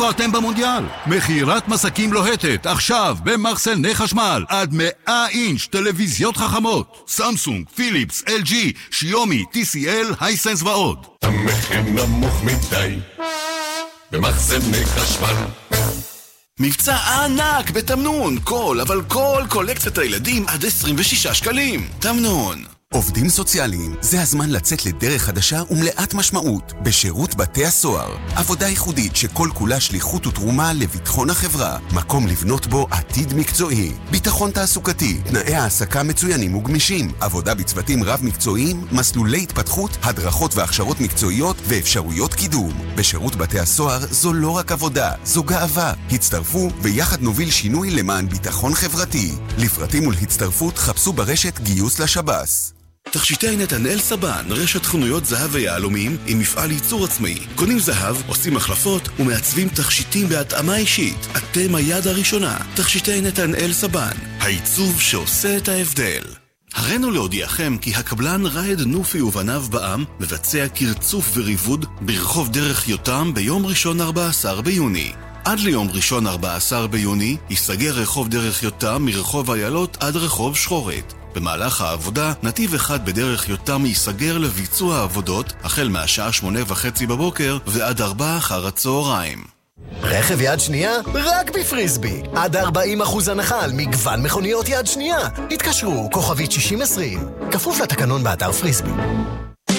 איפה אתם במונדיאל? מכירת מסקים לוהטת, עכשיו במחסני חשמל, עד 100 אינץ' טלוויזיות חכמות. סמסונג, פיליפס, LG, שיומי, TCL, הייסנס ועוד. המחיר נמוך מדי במחסני חשמל. מבצע ענק בתמנון, אבל כל קולקציית הילדים עד 26 שקלים. תמנון. עובדים סוציאליים, זה הזמן לצאת לדרך חדשה ומלאת משמעות בשירות בתי הסוהר. עבודה ייחודית שכל כולה שליחות ותרומה לביטחון החברה. מקום לבנות בו עתיד מקצועי. ביטחון תעסוקתי, תנאי העסקה מצוינים וגמישים. עבודה בצוותים רב מקצועיים, מסלולי התפתחות, הדרכות והכשרות מקצועיות ואפשרויות קידום. בשירות בתי הסוהר זו לא רק עבודה, זו גאווה. הצטרפו ויחד נוביל שינוי למען ביטחון חברתי. לפרטים ולהצטרפות חפשו ברשת גיוס לשב"ס. תכשיטי נתנאל סבן, רשת חנויות זהב ויהלומים עם מפעל ייצור עצמאי. קונים זהב, עושים החלפות ומעצבים תכשיטים בהתאמה אישית. אתם היד הראשונה. תכשיטי נתנאל סבן, העיצוב שעושה את ההבדל. הראינו להודיעכם כי הקבלן ראד נופי ובניו בעם מבצע קרצוף וריבוד ברחוב דרך יותם ביום ראשון 14 ביוני. עד ליום ראשון 14 ביוני ייסגר רחוב דרך יותם מרחוב איילות עד רחוב שחורת. במהלך העבודה, נתיב אחד בדרך יותם ייסגר לביצוע העבודות החל מהשעה 8:30 בבוקר ועד 4 אחר הצהריים. רכב יד שנייה? רק בפריסבי. עד 40% הנחה על מגוון מכוניות יד שנייה. התקשרו, כוכבית 6020. כפוף לתקנון באתר פריסבי.